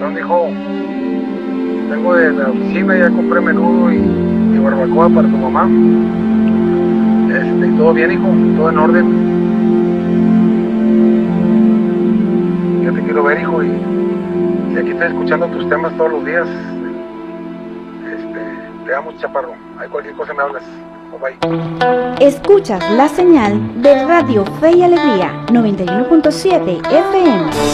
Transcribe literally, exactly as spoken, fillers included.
corazón, hijo. Vengo de la oficina, ya compré menudo y, y barbacoa para tu mamá. Este, todo bien, hijo, todo en orden. Ya te quiero ver, hijo, y, y aquí estoy escuchando tus temas todos los días. Este, te amo, chaparro. Hay cualquier cosa me hablas. Bye bye. Escuchas la señal de Radio Fe y Alegría noventa y uno punto siete F M.